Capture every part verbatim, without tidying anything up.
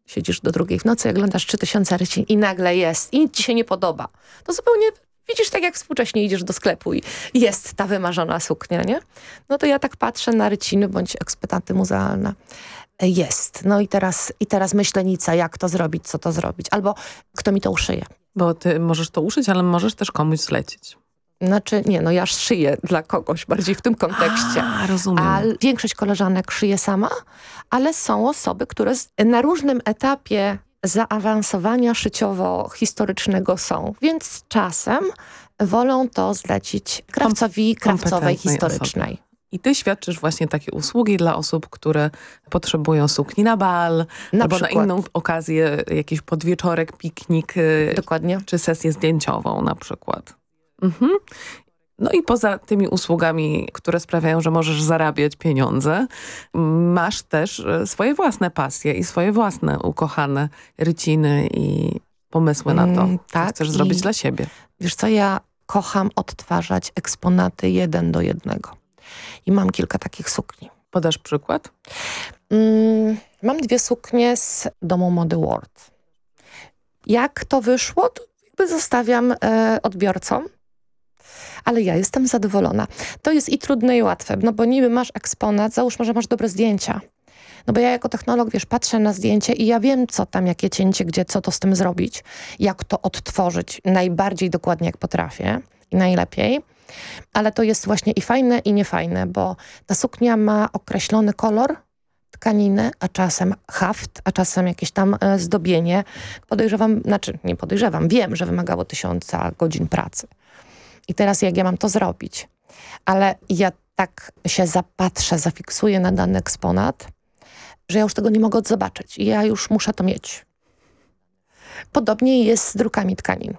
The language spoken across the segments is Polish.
Siedzisz do drugiej w nocy, oglądasz trzy tysiące rycin i nagle jest. I nic ci się nie podoba. To zupełnie widzisz tak jak współcześnie idziesz do sklepu i jest ta wymarzona suknia, nie? No to ja tak patrzę na ryciny bądź ekspetanty muzealne. Jest. No i teraz, i teraz myślenica, jak to zrobić, co to zrobić. Albo kto mi to uszyje. Bo ty możesz to uszyć, ale możesz też komuś zlecić. Znaczy, nie, no ja szyję dla kogoś, bardziej w tym kontekście. A, rozumiem. A większość koleżanek szyje sama, ale są osoby, które na różnym etapie zaawansowania szyciowo-historycznego są. Więc czasem wolą to zlecić krawcowi, krawcowej historycznej. Osoby. I ty świadczysz właśnie takie usługi dla osób, które potrzebują sukni na bal, na albo przykład. na inną okazję, jakiś podwieczorek, piknik. Dokładnie. Czy sesję zdjęciową na przykład. Mhm. No i poza tymi usługami, które sprawiają, że możesz zarabiać pieniądze, masz też swoje własne pasje i swoje własne ukochane ryciny i pomysły na to, mm, tak, co chcesz zrobić dla siebie. Wiesz co, ja kocham odtwarzać eksponaty jeden do jednego. I mam kilka takich sukni. Podasz przykład? Mm, mam dwie suknie z domu mody World. Jak to wyszło, to jakby zostawiam e, odbiorcom. Ale ja jestem zadowolona. To jest i trudne i łatwe, no bo niby masz eksponat, załóżmy, że masz dobre zdjęcia. No bo ja jako technolog, wiesz, patrzę na zdjęcie i ja wiem, co tam, jakie cięcie, gdzie, co to z tym zrobić, jak to odtworzyć najbardziej dokładnie, jak potrafię i najlepiej. Ale to jest właśnie i fajne, i niefajne, bo ta suknia ma określony kolor tkaniny, a czasem haft, a czasem jakieś tam e, zdobienie. Podejrzewam, znaczy nie podejrzewam, wiem, że wymagało tysiąca godzin pracy. I teraz jak ja mam to zrobić? Ale ja tak się zapatrzę, zafiksuję na dany eksponat, że ja już tego nie mogę zobaczyć. I ja już muszę to mieć. Podobnie jest z drukami tkanin.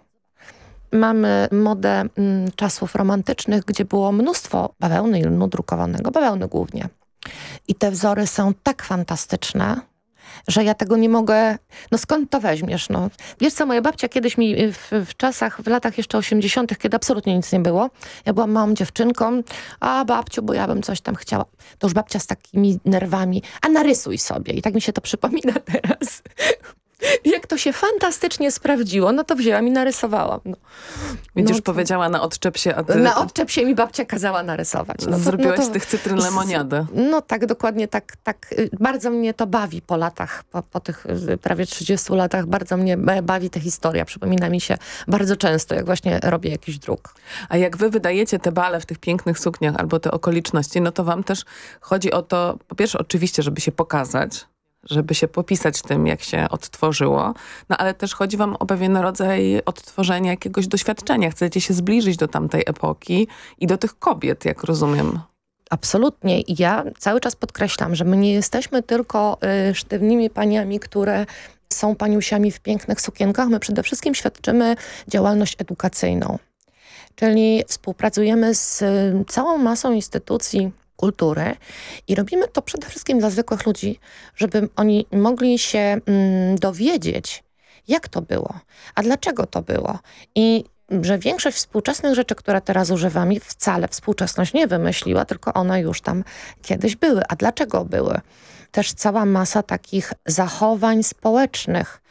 Mamy modę mm, czasów romantycznych, gdzie było mnóstwo bawełny i lnu drukowanego, bawełny głównie. I te wzory są tak fantastyczne, że ja tego nie mogę... No skąd to weźmiesz? No? Wiesz co, moja babcia kiedyś mi w, w czasach, w latach jeszcze osiemdziesiątych, kiedy absolutnie nic nie było, ja byłam małą dziewczynką, a babciu, bo ja bym coś tam chciała. To już babcia z takimi nerwami, a narysuj sobie. I tak mi się to przypomina teraz. Jak to się fantastycznie sprawdziło, no to wzięłam i narysowałam. No. Widzisz, no, powiedziała na odczep się... A ty... Na odczep się mi babcia kazała narysować. No to, Zrobiłaś no to, z tych cytryn lemoniadę. No tak, dokładnie tak, tak. Bardzo mnie to bawi po latach, po, po tych prawie trzydziestu latach, bardzo mnie bawi ta historia. Przypomina mi się bardzo często, jak właśnie robię jakiś druk. A jak wy wydajecie te bale w tych pięknych sukniach albo te okoliczności, no to wam też chodzi o to, po pierwsze oczywiście, żeby się pokazać, żeby się popisać tym, jak się odtworzyło, no ale też chodzi wam o pewien rodzaj odtworzenia jakiegoś doświadczenia. Chcecie się zbliżyć do tamtej epoki i do tych kobiet, jak rozumiem. Absolutnie. I ja cały czas podkreślam, że my nie jesteśmy tylko y, sztywnymi paniami, które są paniusiami w pięknych sukienkach. My przede wszystkim świadczymy działalność edukacyjną. Czyli współpracujemy z y, całą masą instytucji kultury i robimy to przede wszystkim dla zwykłych ludzi, żeby oni mogli się mm, dowiedzieć, jak to było, a dlaczego to było. I że większość współczesnych rzeczy, które teraz używamy, wcale współczesność nie wymyśliła, tylko one już tam kiedyś były. A dlaczego były? Też cała masa takich zachowań społecznych,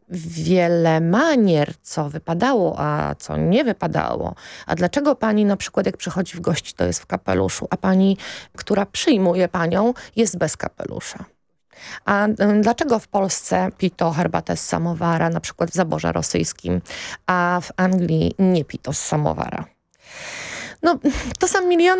wiele manier, co wypadało, a co nie wypadało. A dlaczego pani na przykład jak przychodzi w gości, to jest w kapeluszu, a pani, która przyjmuje panią, jest bez kapelusza? A dlaczego w Polsce pito herbatę z samowara, na przykład w zaborze rosyjskim, a w Anglii nie pito z samowara? No, to są miliony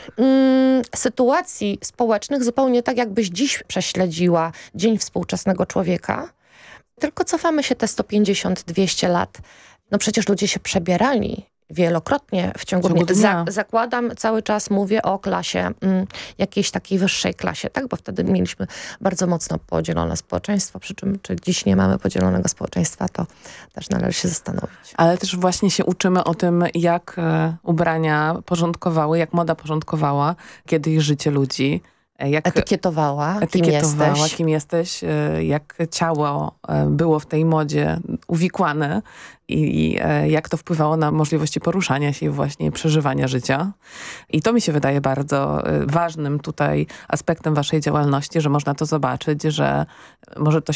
mm, sytuacji społecznych, zupełnie tak jakbyś dziś prześledziła Dzień Współczesnego Człowieka. Tylko cofamy się te sto pięćdziesiąt dwieście lat. No przecież ludzie się przebierali wielokrotnie w ciągu, w ciągu dnia. Za, zakładam, cały czas mówię o klasie, mm, jakiejś takiej wyższej klasie, tak? Bo wtedy mieliśmy bardzo mocno podzielone społeczeństwo, przy czym czy dziś nie mamy podzielonego społeczeństwa, to też należy się zastanowić. Ale też właśnie się uczymy o tym, jak e, ubrania porządkowały, jak moda porządkowała kiedyś życie ludzi. Jak etykietowała, etykietowała, kim jesteś. kim jesteś, jak ciało było w tej modzie uwikłane i jak to wpływało na możliwości poruszania się i właśnie przeżywania życia. I to mi się wydaje bardzo ważnym tutaj aspektem waszej działalności, że można to zobaczyć, że może to